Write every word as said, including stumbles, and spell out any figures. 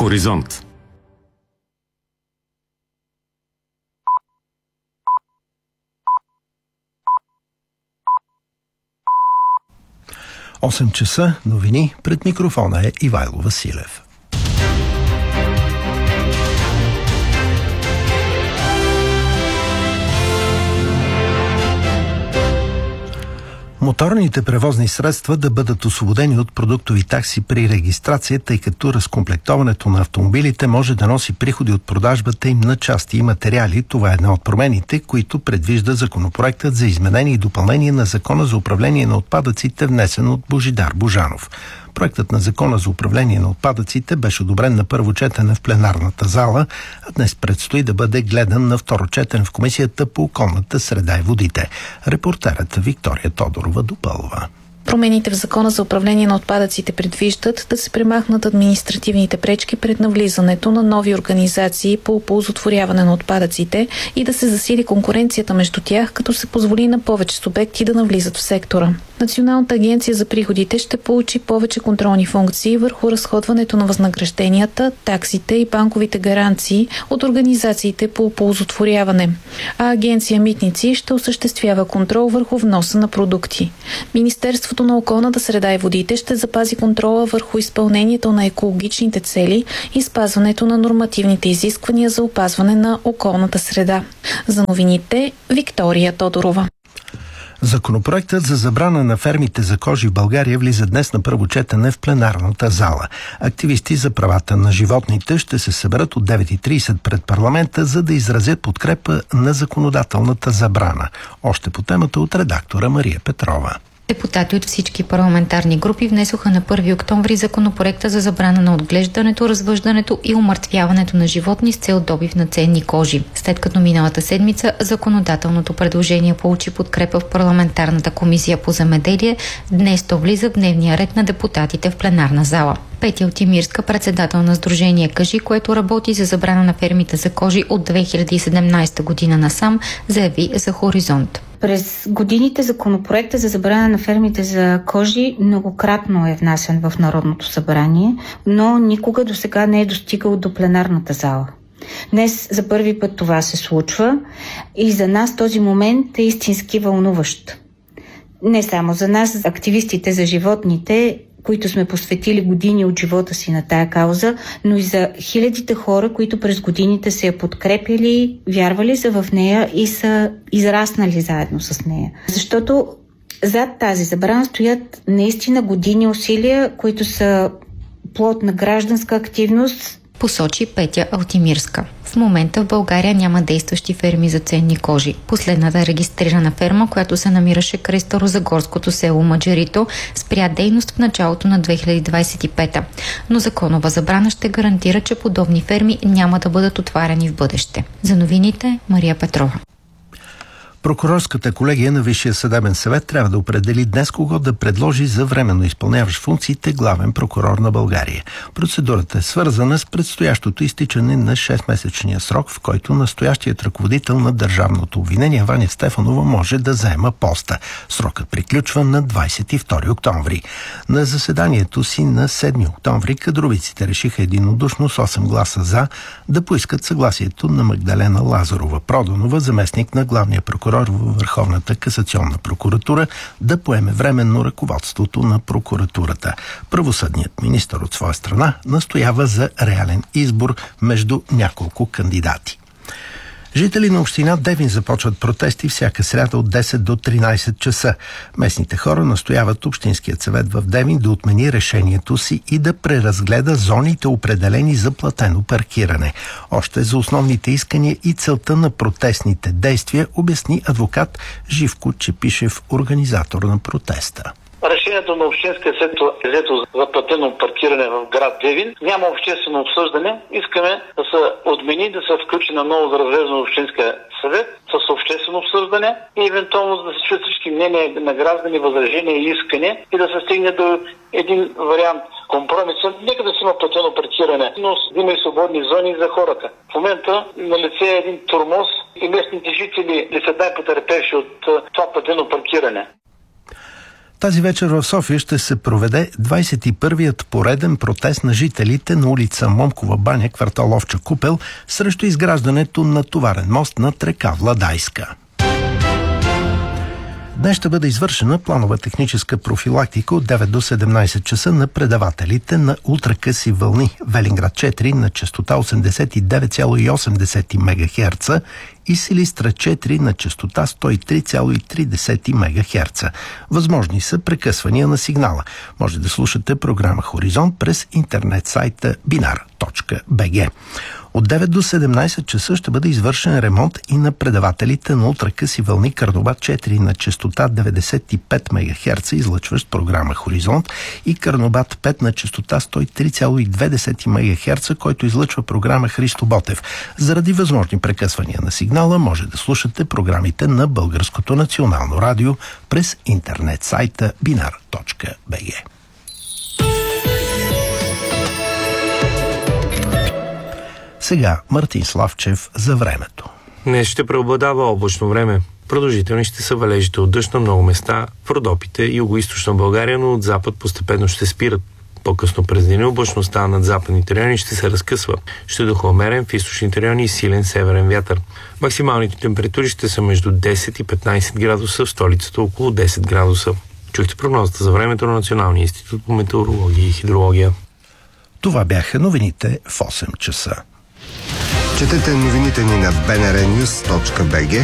Хоризонт. осем часа, новини, пред микрофона е Ивайло Василев. Моторните превозни средства да бъдат освободени от продуктови такси при регистрация, тъй като разкомплектоването на автомобилите може да носи приходи от продажбата им на части и материали. Това е една от промените, които предвижда законопроектът за изменение и допълнение на Закона за управление на отпадъците, внесен от Божидар Божанов. Проектът на Закона за управление на отпадъците беше одобрен на първо четене в пленарната зала, а днес предстои да бъде гледан на второ четене в Комисията по околната среда и водите. Репортерът Виктория Тодорова допълва. Промените в Закона за управление на отпадъците предвиждат да се премахнат административните пречки пред навлизането на нови организации по оползотворяване на отпадъците и да се засили конкуренцията между тях, като се позволи на повече субекти да навлизат в сектора. Националната агенция за приходите ще получи повече контролни функции върху разходването на възнагражденията, таксите и банковите гаранции от организациите по оползотворяване, а агенция Митници ще осъществява контрол върху вноса на продукти. Министерството на околната среда и водите ще запази контрола върху изпълнението на екологичните цели и спазването на нормативните изисквания за опазване на околната среда. За новините Виктория Тодорова. Законопроектът за забрана на фермите за кожи в България влиза днес на първо четене в пленарната зала. Активисти за правата на животните ще се съберат от девет и трийсет пред парламента, за да изразят подкрепа на законодателната забрана. Още по темата от редактора Мария Петрова. Депутати от всички парламентарни групи внесоха на първи октомври законопроекта за забрана на отглеждането, развъждането и умъртвяването на животни с цел добив на ценни кожи. След като миналата седмица законодателното предложение получи подкрепа в парламентарната комисия по земеделие, днес то влиза в дневния ред на депутатите в пленарна зала. Петя Алтимирска, председател на Сдружение Кажи, което работи за забрана на фермите за кожи от две хиляди и седемнадесета година насам, заяви за Хоризонт. През годините законопроектът за забрана на фермите за кожи многократно е внасян в Народното събрание, но никога до сега не е достигал до пленарната зала. Днес за първи път това се случва и за нас този момент е истински вълнуващ. Не само за нас, активистите за животните, които сме посветили години от живота си на тая кауза, но и за хилядите хора, които през годините се я подкрепили, вярвали са в нея и са израснали заедно с нея. Защото зад тази забрана стоят наистина години усилия, които са плод на гражданска активност, посочи Петя Алтимирска. В момента в България няма действащи ферми за ценни кожи. Последната регистрирана ферма, която се намираше край старозагорското село Маджарито, спря дейност в началото на две хиляди двадесет и пета. Но законова забрана ще гарантира, че подобни ферми няма да бъдат отваряни в бъдеще. За новините Мария Петрова. Прокурорската колегия на Висшия съдебен съвет трябва да определи днес кого да предложи за временно изпълняващ функциите главен прокурор на България. Процедурата е свързана с предстоящото изтичане на шестмесечния срок, в който настоящият ръководител на държавното обвинение Ваня Стефанова може да заема поста. Срокът приключва на двадесет и втори октомври. На заседанието си на седми октомври кадровиците решиха единодушно с осем гласа за да поискат съгласието на Магдалена Лазарова Проданова, заместник на главния прокурор във Върховната касационна прокуратура, да поеме временно ръководството на прокуратурата. Правосъдният министър от своя страна настоява за реален избор между няколко кандидати. Жители на община Девин започват протести всяка сряда от десет до тринадесет часа. Местните хора настояват Общинският съвет в Девин да отмени решението си и да преразгледа зоните, определени за платено паркиране. Още за основните искания и целта на протестните действия обясни адвокат Живко Чепишев, организатор на протеста. Решението на Общинския съвет е взето за платено паркиране в град Девин. Няма обществено обсъждане. Искаме да се отмени, да се включи на ново за разглеждане на Общинския съвет с обществено обсъждане и евентуално да се чуят всички мнения на граждани, възражения и искания и да се стигне до един вариант компромис. Нека да си има платено паркиране, но да има и свободни зони за хората. В момента на лице е един тормоз и местните жители не са най-потърпевши от това платено паркиране. Тази вечер в София ще се проведе двадесет и първият пореден протест на жителите на улица Момкова баня, квартал Овча купел, срещу изграждането на товарен мост над река Владайска. Днес ще бъде извършена планова техническа профилактика от девет до седемнадесет часа на предавателите на ултракъси вълни Велинград четири на честота осемдесет и девет цяло и осем мегахерца и Силистра четири на честота сто и три цяло и три мегахерца. Възможни са прекъсвания на сигнала. Може да слушате програма Хоризонт през интернет сайта бинар точка би джи. От девет до седемнадесет часа ще бъде извършен ремонт и на предавателите на ултракъси вълни Карнобат четири на честота деветдесет и пет мегахерца, излъчващ програма Хоризонт, и Карнобат пет на честота сто и три цяло и две мегахерца, който излъчва програма Христо Ботев. Заради възможни прекъсвания на сигнала може да слушате програмите на Българското национално радио през интернет сайта бинар точка би джи. Сега Мартин Славчев за времето. Днес ще преобладава облачно време. Продължителни ще са валежите от дъжд на много места в Родопите и югоизточна България, но от запад постепенно ще спират. По-късно през деня облачността над западните райони ще се разкъсва. Ще духа умерен в източните райони и силен северен вятър. Максималните температури ще са между десет и петнадесет градуса, в столицата около десет градуса. Чухте прогнозата за времето на Националния институт по метеорология и хидрология. Това бяха новините в осем часа. Четете новините ни на би ен ар нюз точка би джи